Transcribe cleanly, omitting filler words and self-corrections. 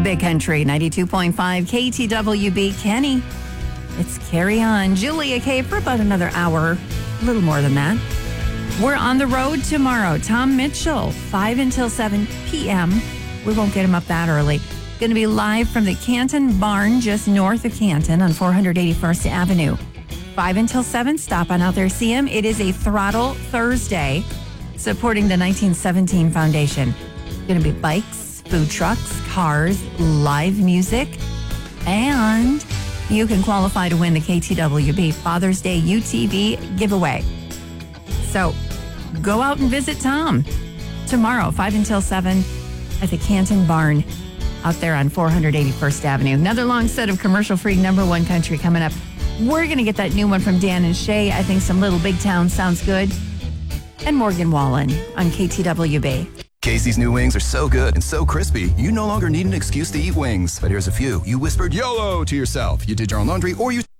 Big Country 92.5 KTWB. Kenny, it's Carry On. Julia K for about another hour, a little more than that. We're on the road tomorrow. Tom Mitchell, 5 until 7 p.m. We won't get him up that early. Going to be live from the Canton Barn just north of Canton on 481st Avenue. 5 until 7, stop on out there, see him. It is a Throttle Thursday supporting the 1917 Foundation. Going to be bikes, food trucks, cars, live music, and you can qualify to win the KTWB Father's Day UTV giveaway. So go out and visit Tom tomorrow, 5 until 7 at the Canton Barn out there on 481st Avenue. Another long set of commercial-free number one country coming up. We're going to get that new one from Dan and Shay. I think some Little Big Town sounds good. And Morgan Wallen on KTWB. Casey's new wings are so good and so crispy, you no longer need an excuse to eat wings. But here's a few. You whispered YOLO to yourself. You did your own laundry, or you